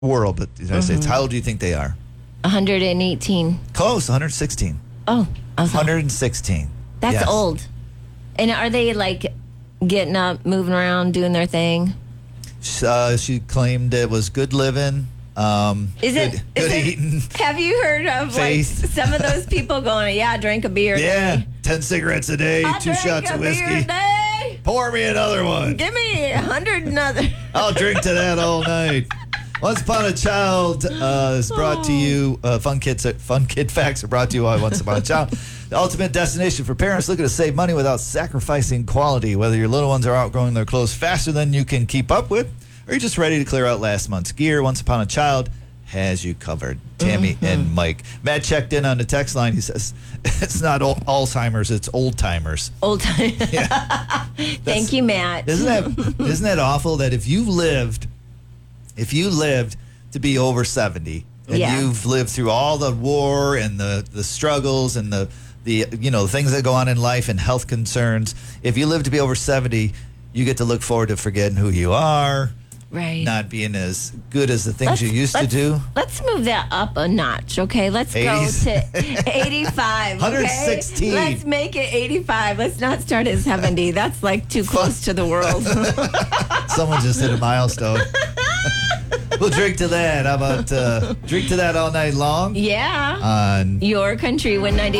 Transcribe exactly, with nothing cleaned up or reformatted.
world, but the United States. How old do you think they are? one hundred eighteen. Close, one hundred sixteen. Oh, I was one hundred sixteen. That's Yes. old. And are they like getting up, moving around, doing their thing? Uh, she claimed it was good living. Um, Is good, it? good is it- eating? Have you heard of Faith. like some of those people going, yeah, drink a beer a Yeah, day. ten cigarettes a day, I two drink shots a of beer a whiskey. day. Pour me another one. Give me a hundred another. I'll drink to that all night. Once Upon a Child uh, is brought to you. Uh, fun kids, fun kid facts are brought to you by Once Upon a Child, the ultimate destination for parents looking to save money without sacrificing quality. Whether your little ones are outgrowing their clothes faster than you can keep up with, or you're just ready to clear out last month's gear, Once Upon a Child has you covered. Tammy Mm-hmm. and Mike. Matt checked in on the text line. He says it's not al- Alzheimer's, it's old timers. Old time. Yeah. Thank you, Matt. Isn't that isn't that awful that if you lived if you lived to be over seventy and Yeah. you've lived through all the war and the, the struggles and the, the you know things that go on in life and health concerns, if you live to be over seventy, you get to look forward to forgetting who you are, Right. not being as good as the things Let's- you used to let's- do. Let's move that up a notch, okay? Let's eighties. go to eighty-five. Okay? one hundred sixteen. Let's make it eighty-five. Let's not start at seventy. That's like too close to the world. Someone just hit a milestone. We'll drink to that. How about uh, drink to that all night long Yeah. on Your country, one ninety.